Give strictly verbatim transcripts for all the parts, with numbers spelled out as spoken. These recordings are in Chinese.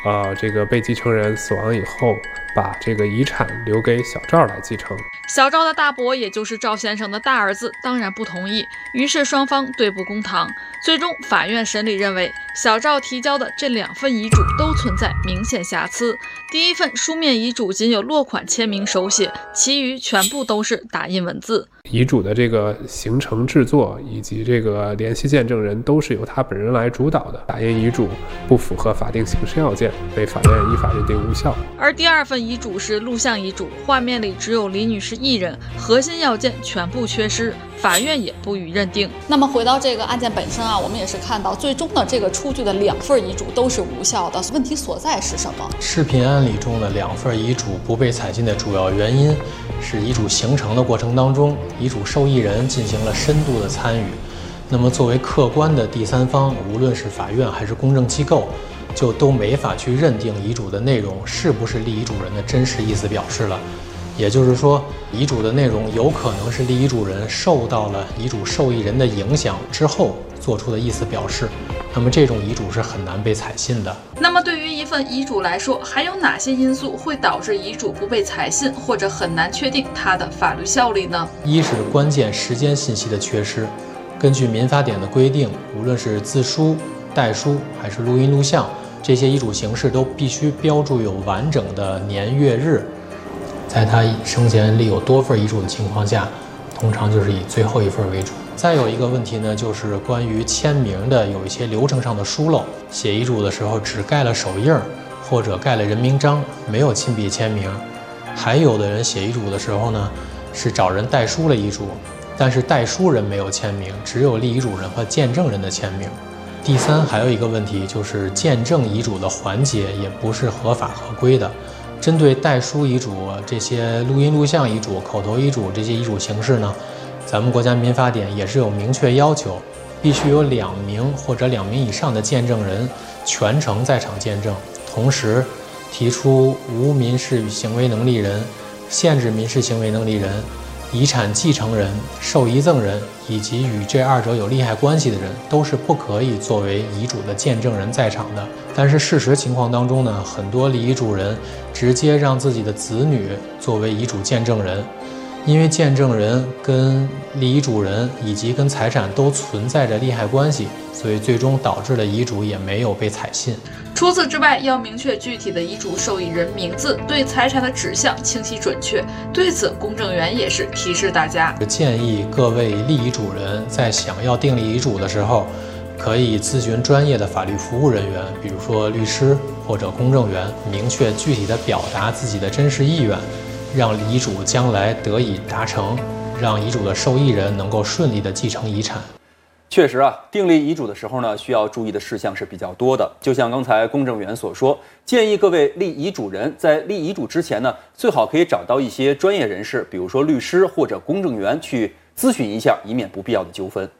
呃，这个被继承人死亡以后，把这个遗产留给小赵来继承。 小赵的大伯，也就是赵先生的大儿子，当然不同意，于是双方对簿公堂。最终，法院审理认为，小赵提交的这两份遗嘱都存在明显瑕疵。第一份书面遗嘱仅有落款签名手写，其余全部都是打印文字。 遗嘱的这个形成制作以及这个联系见证人都是由他本人来主导的。打印遗嘱不符合法定刑事要件，被法院依法认定无效。 而第二份遗嘱是录像遗嘱，画面里只有李女士一人，核心要件全部缺失，法院也不予认定。 那么回到这个案件本身啊，我们也是看到最终的这个出具的两份遗嘱都是无效的，问题所在是什么？ 视频案例中的两份遗嘱不被采信的主要原因是遗嘱形成的过程当中，遗嘱受益人进行了深度的参与。那么作为客观的第三方，无论是法院还是公证机构，就都没法去认定遗嘱的内容是不是立遗嘱人的真实意思表示了。也就是说，遗嘱的内容有可能是立遗嘱人受到了遗嘱受益人的影响之后做出的意思表示，那么这种遗嘱是很难被采信的。 那么对于一份遗嘱来说，还有哪些因素会导致遗嘱不被采信，或者很难确定它的法律效力呢？ 一是关键时间信息的缺失。根据民法典的规定，无论是自书、代书还是录音录像，这些遗嘱形式都必须标注有完整的年月日。在他生前立有多份遗嘱的情况下，通常就是以最后一份为主。再有一个问题呢，就是关于签名的有一些流程上的疏漏，写遗嘱的时候只盖了手印或者盖了人名章，没有亲笔签名。还有的人写遗嘱的时候呢，是找人代书了遗嘱，但是代书人没有签名，只有立遗嘱人和见证人的签名。第三，还有一个问题就是见证遗嘱的环节也不是合法合规的。针对代书遗嘱、这些录音录像遗嘱、口头遗嘱这些遗嘱形式呢，咱们国家民法典也是有明确要求，必须有两名或者两名以上的见证人全程在场见证，同时提出无民事行为能力人、限制民事行为能力人、遗产继承人、受遗赠人以及与这二者有利害关系的人，都是不可以作为遗嘱的见证人在场的。但是事实情况当中呢，很多立遗嘱人直接让自己的子女作为遗嘱见证人，因为见证人跟立遗嘱人以及跟财产都存在着利害关系，所以最终导致了遗嘱也没有被采信。 除此之外，要明确具体的遗嘱受益人名字，对财产的指向清晰准确。对此，公证员也是提示大家， 建议各位立遗嘱人在想要订立遗嘱的时候，可以咨询专业的法律服务人员，比如说律师或者公证员，明确具体的表达自己的真实意愿，让遗嘱将来得以达成，让遗嘱的受益人能够顺利的继承遗产。 确实啊，订立遗嘱的时候呢，需要注意的事项是比较多的。就像刚才公证员所说，建议各位立遗嘱人在立遗嘱之前呢，最好可以找到一些专业人士，比如说律师或者公证员去咨询一下，以免不必要的纠纷。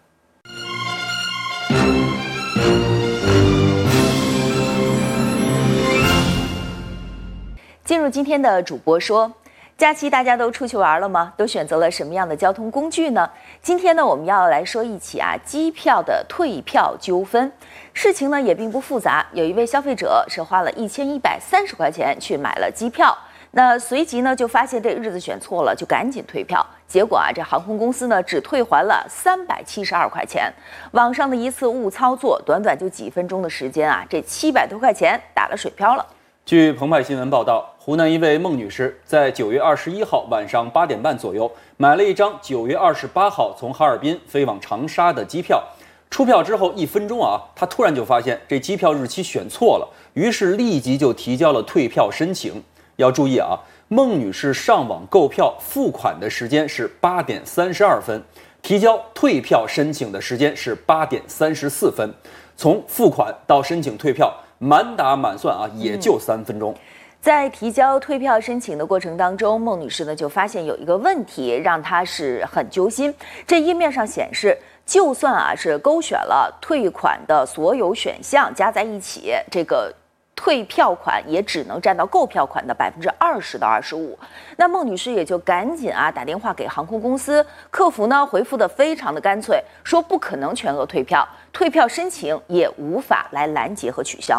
进入今天的主播说，假期大家都出去玩了吗？都选择了什么样的交通工具呢？今天呢，我们要来说一起啊机票的退票纠纷。事情呢也并不复杂，有一位消费者是花了一千一百三十块钱去买了机票，那随即呢就发现这日子选错了，就赶紧退票。结果啊，这航空公司呢只退还了三百七十二块钱。网上的一次误操作，短短就几分钟的时间啊，这七百多块钱打了水漂了。 据澎湃新闻报道，湖南一位孟女士在九月二十一号晚上八点半左右买了一张九月二十八号从哈尔滨飞往长沙的机票。出票之后一分钟啊，她突然就发现这机票日期选错了，于是立即就提交了退票申请。要注意啊，孟女士上网购票付款的时间是八点三十二分，提交退票申请的时间是八点三十四分。从付款到申请退票，满打满算啊，也就三分钟。 嗯，在提交退票申请的过程当中，孟女士呢就发现有一个问题，让她是很揪心。这页面上显示，就算啊是勾选了退款的所有选项加在一起，这个退票款也只能占到购票款的百分之二十到二十五。那孟女士也就赶紧啊打电话给航空公司，客服呢回复的非常的干脆，说不可能全额退票，退票申请也无法来拦截和取消。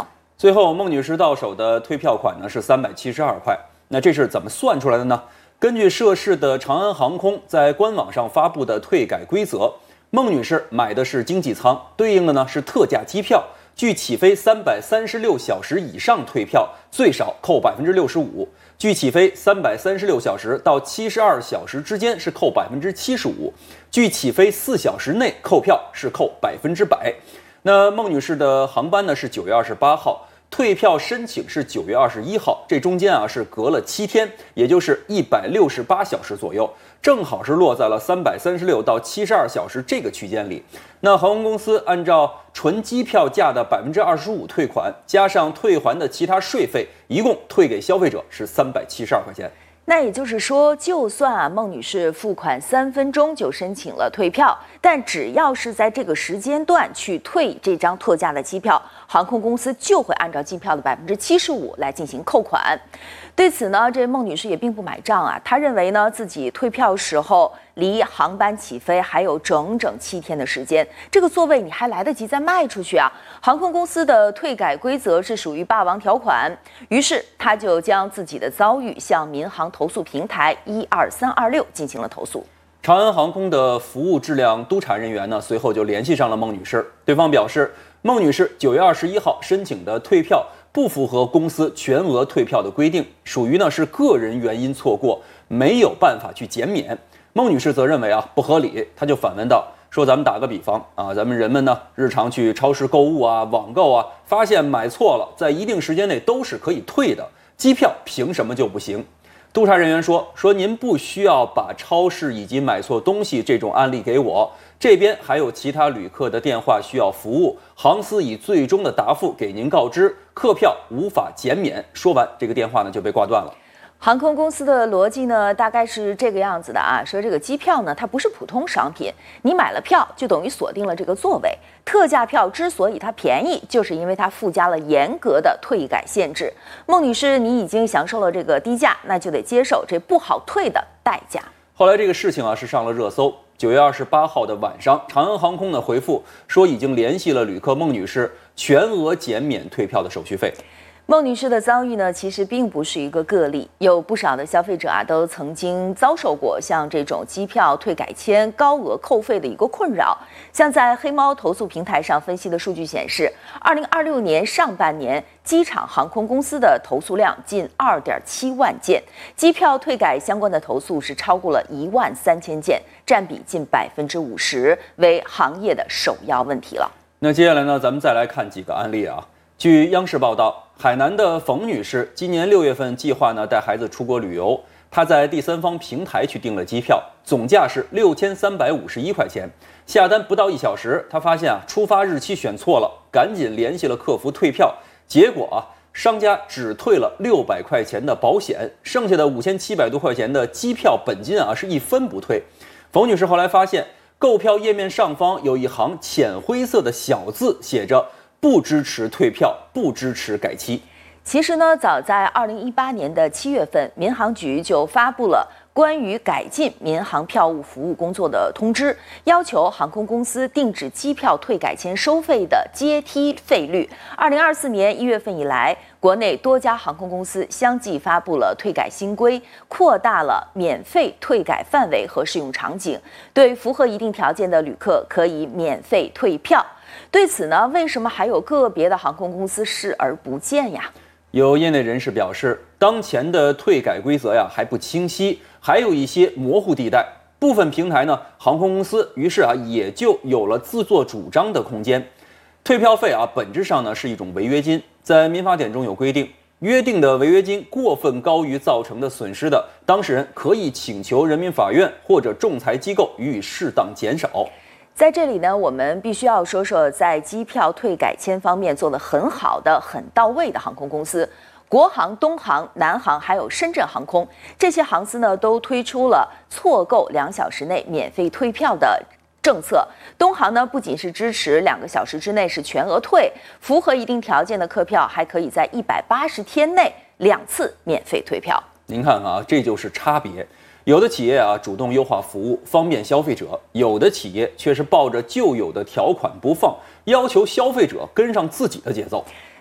最后，孟女士到手的退票款呢是三百七十二块。那这是怎么算出来的呢？根据涉事的长安航空在官网上发布的退改规则，孟女士买的是经济舱，对应的呢是特价机票，距起飞三百三十六小时以上退票最少扣百分之六十五，距起飞三百三十六小时到七十二小时之间是扣百分之七十五，距起飞四小时内扣票是扣百分之百。那孟女士的航班呢是九月二十八号。退票申请是九月二十一号，这中间啊是隔了七天，也就是一百六十八小时左右，正好是落在了三百三十六到七十二小时这个区间里。那航空公司按照纯机票价的百分之二十五退款，加上退还的其他税费，一共退给消费者是三百七十二块钱。 那也就是说，就算啊孟女士付款三分钟就申请了退票，但只要是在这个时间段去退这张特价的机票，航空公司就会按照机票的百分之七十五来进行扣款。对此呢，这孟女士也并不买账啊，她认为呢自己退票时候离航班起飞还有整整七天的时间，这个座位你还来得及再卖出去啊？航空公司的退改规则是属于霸王条款，于是她就将自己的遭遇向民航投诉平台一二三二六进行了投诉。 长安航空的服务质量督查人员呢，随后就联系上了孟女士，对方表示，孟女士九月二十一号申请的退票不符合公司全额退票的规定，属于呢是个人原因错过，没有办法去减免。孟女士则认为啊不合理，她就反问道，说咱们打个比方啊，咱们人们呢日常去超市购物啊、网购啊，发现买错了，在一定时间内都是可以退的，机票凭什么就不行？督查人员说说您不需要把超市以及买错东西这种案例给我，这边还有其他旅客的电话需要服务，航司以最终的答复给您告知，客票无法减免。说完，这个电话呢就被挂断了。 航空公司的逻辑呢，大概是这个样子的啊，说这个机票呢，它不是普通商品，你买了票就等于锁定了这个座位。特价票之所以它便宜，就是因为它附加了严格的退改限制。孟女士，你已经享受了这个低价，那就得接受这不好退的代价。 后来这个事情啊是上了热搜。九月二十八号的晚上，长安航空呢回复说已经联系了旅客孟女士，全额减免退票的手续费。 孟女士的遭遇呢，其实并不是一个个例，有不少的消费者啊，都曾经遭受过像这种机票退改签、高额扣费的一个困扰。像在黑猫投诉平台上分析的数据显示，二零二六年上半年，机场航空公司的投诉量近二点七万件，机票退改相关的投诉是超过了一万三千件，占比近百分之五十，为行业的首要问题了。 那接下来呢，咱们再来看几个案例啊。据央视报道，海南的冯女士今年六月份计划呢带孩子出国旅游，她在第三方平台去订了机票，总价是六千三百五十一块钱。下单不到一小时，她发现啊出发日期选错了，赶紧联系了客服退票，结果啊商家只退了六百块钱的保险，剩下的五千七百多块钱的机票本金啊是一分不退。冯女士后来发现，购票页面上方有一行浅灰色的小字，写着不支持退票，不支持改期。 其实呢，早在二零一八年的七月份，民航局就发布了关于改进民航票务服务工作的通知，要求航空公司定制机票退改签收费的阶梯费率。二零二四年一月份以来，国内多家航空公司相继发布了退改新规，扩大了免费退改范围和适用场景，对符合一定条件的旅客可以免费退票。对此呢，为什么还有个别的航空公司视而不见呀？ 有业内人士表示，当前的退改规则呀还不清晰，还有一些模糊地带。部分平台呢，航空公司于是啊也就有了自作主张的空间。退票费啊本质上呢是一种违约金，在民法典中有规定，约定的违约金过分高于造成的损失的，当事人可以请求人民法院或者仲裁机构予以适当减少。 在这里呢，我们必须要说说在机票退改签方面做得很好的、很到位的航空公司，国航、东航、南航还有深圳航空，这些航司呢都推出了错购两小时内免费退票的政策。东航呢不仅是支持两个小时之内是全额退，符合一定条件的客票还可以在一百八十天内两次免费退票。 您看啊，这就是差别。有的企业啊主动优化服务，方便消费者；有的企业却是抱着旧有的条款不放，要求消费者跟上自己的节奏。